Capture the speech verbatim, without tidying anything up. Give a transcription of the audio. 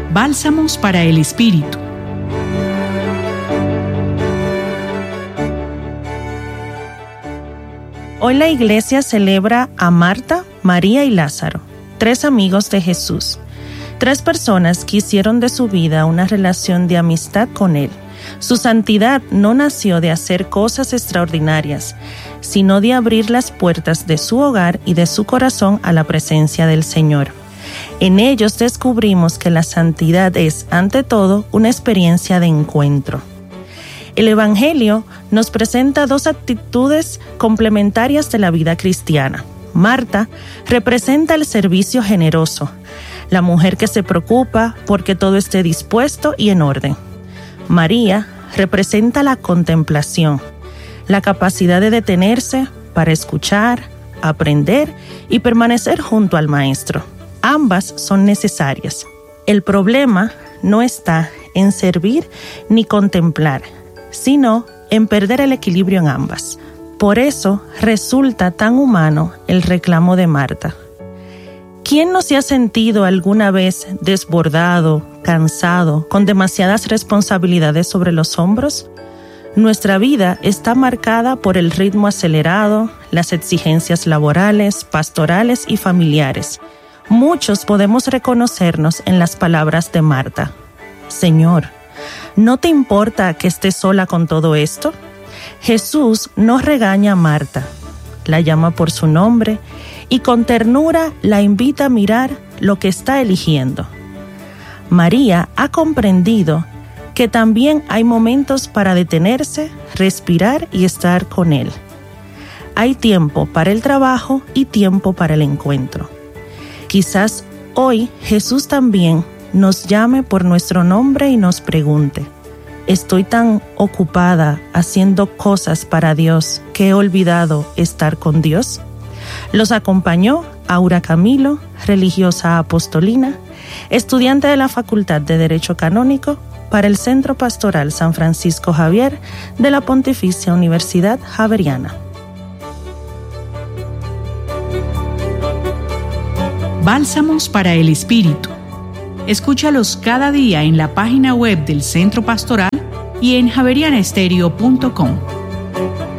Bálsamos para el Espíritu. Hoy la iglesia celebra a Marta, María y Lázaro, tres amigos de Jesús, tres personas que hicieron de su vida una relación de amistad con Él. Su santidad no nació de hacer cosas extraordinarias, sino de abrir las puertas de su hogar y de su corazón a la presencia del Señor. En ellos descubrimos que la santidad es, ante todo, una experiencia de encuentro. El Evangelio nos presenta dos actitudes complementarias de la vida cristiana. Marta representa el servicio generoso, la mujer que se preocupa porque todo esté dispuesto y en orden. María representa la contemplación, la capacidad de detenerse para escuchar, aprender y permanecer junto al Maestro. Ambas son necesarias. El problema no está en servir ni contemplar, sino en perder el equilibrio en ambas. Por eso resulta tan humano el reclamo de Marta. ¿Quién no se ha sentido alguna vez desbordado, cansado, con demasiadas responsabilidades sobre los hombros? Nuestra vida está marcada por el ritmo acelerado, las exigencias laborales, pastorales y familiares. Muchos podemos reconocernos en las palabras de Marta. Señor, ¿no te importa que esté sola con todo esto? Jesús no regaña a Marta, la llama por su nombre y con ternura la invita a mirar lo que está eligiendo. María ha comprendido que también hay momentos para detenerse, respirar y estar con Él. Hay tiempo para el trabajo y tiempo para el encuentro. Quizás hoy Jesús también nos llame por nuestro nombre y nos pregunte: ¿estoy tan ocupada haciendo cosas para Dios que he olvidado estar con Dios? Los acompañó Aura Camilo, religiosa apostolina, estudiante de la Facultad de Derecho Canónico para el Centro Pastoral San Francisco Javier de la Pontificia Universidad Javeriana. Bálsamos para el Espíritu. Escúchalos cada día en la página web del Centro Pastoral y en javeriana estéreo punto com.